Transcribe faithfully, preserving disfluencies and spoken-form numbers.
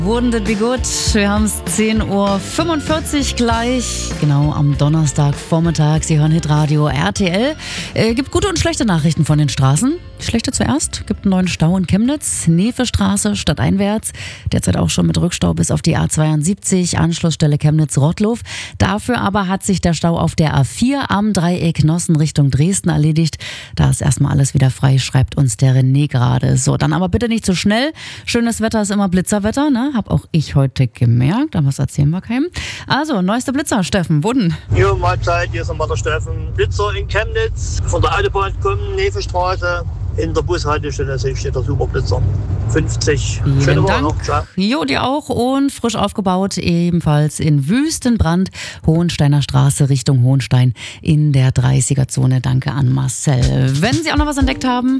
Wouldn't it be good? Wir haben es zehn Uhr fünfundvierzig gleich, genau am Donnerstagvormittag. Sie hören Hitradio R T L. Äh, gibt gute und schlechte Nachrichten von den Straßen. Die schlechte zuerst. Gibt einen neuen Stau in Chemnitz. Nevestraße stadteinwärts. Derzeit auch schon mit Rückstau bis auf die A zweiundsiebzig, Anschlussstelle Chemnitz-Rottlow. Dafür aber hat sich der Stau auf der A vier am Dreieck Nossen Richtung Dresden erledigt. Da ist erstmal alles wieder frei, schreibt uns der René gerade. So, dann aber bitte nicht zu schnell. Schönes Wetter ist immer Blitzerwetter, ne? Hab auch ich heute gemerkt, aber das erzählen wir keinem. Also, neueste Blitzer, Steffen, wo denn? Jo, Mahlzeit, hier ist nochmal der Steffen. Blitzer in Chemnitz, von der Autobahn kommen, Nevestraße. In der Bushaltestelle steht der Superblitzer. fünfzig. Vielen Schöne Woche Dank. noch. Ciao. Jo, dir auch. Und frisch aufgebaut, ebenfalls in Wüstenbrand, Hohensteiner Straße Richtung Hohenstein in der dreißiger Zone. Danke an Marcel. Wenn Sie auch noch was entdeckt haben,